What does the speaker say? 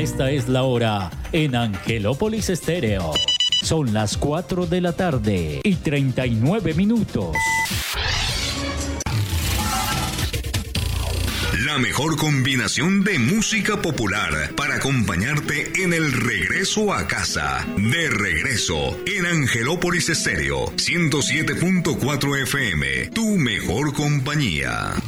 Esta es la hora en Angelópolis Estéreo. Son las 4 de la tarde y 39 minutos. La mejor combinación de música popular para acompañarte en el regreso a casa. De regreso en Angelópolis Estéreo 107.4 FM, tu mejor compañía.